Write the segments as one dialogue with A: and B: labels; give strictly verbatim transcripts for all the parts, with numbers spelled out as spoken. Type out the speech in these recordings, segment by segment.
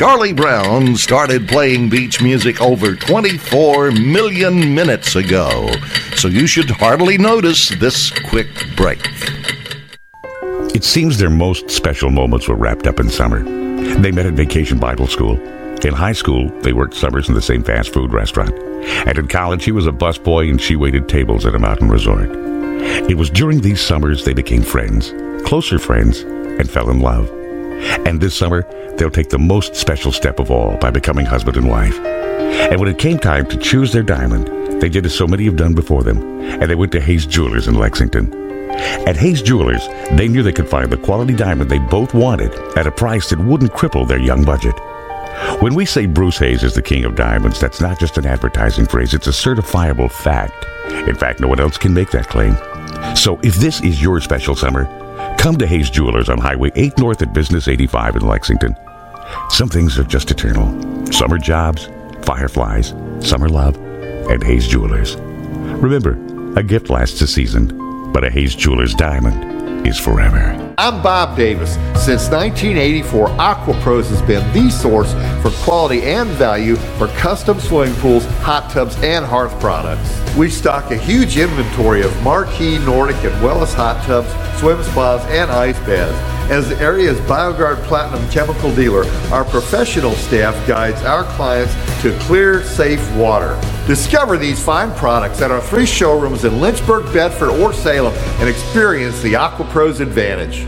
A: Charlie Brown started playing beach music over twenty-four million minutes ago, so you should hardly notice this quick break.
B: It seems their most special moments were wrapped up in summer. They met at Vacation Bible School. In high school, they worked summers in the same fast food restaurant. And in college, he was a busboy and she waited tables at a mountain resort. It was during these summers they became friends, closer friends, and fell in love. And this summer, they'll take the most special step of all by becoming husband and wife. And when it came time to choose their diamond, they did as so many have done before them, and they went to Hayes Jewelers in Lexington. At Hayes Jewelers, they knew they could find the quality diamond they both wanted at a price that wouldn't cripple their young budget. When we say Bruce Hayes is the king of diamonds, that's not just an advertising phrase, it's a certifiable fact. In fact, no one else can make that claim. So if this is your special summer, come to Hayes Jewelers on Highway eight North at Business eighty-five in Lexington. Some things are just eternal. Summer jobs, fireflies, summer love, and Hayes Jewelers. Remember, a gift lasts a season, but a Hayes Jewelers diamond is forever.
C: I'm Bob Davis. Since nineteen eighty-four, AquaPros has been the source for quality and value for custom swimming pools, hot tubs, and hearth products. We stock a huge inventory of Marquee, Nordic, and Wellness hot tubs, swim spas, and ice baths. As the area's BioGuard Platinum chemical dealer, our professional staff guides our clients to clear, safe water. Discover these fine products at our three showrooms in Lynchburg, Bedford, or Salem and experience the AquaPros advantage.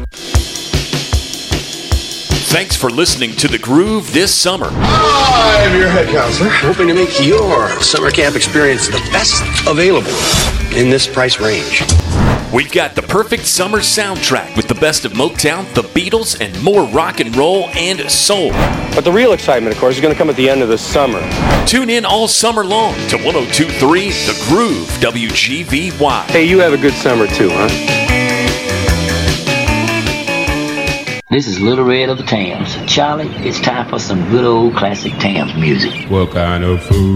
D: Thanks for listening to The Groove this summer.
E: I'm your head counselor, hoping to make your summer camp experience the best available in this price range.
D: We've got the perfect summer soundtrack with the best of Motown, the Beatles, and more rock and roll and soul.
F: But the real excitement, of course, is going to come at the end of the summer.
D: Tune in all summer long to one oh two point three The Groove, W G V Y.
F: Hey, you have a good summer too, huh?
G: This is Little Red of the Thames. Charlie, it's time for some good old classic Thames music.
H: What kind of food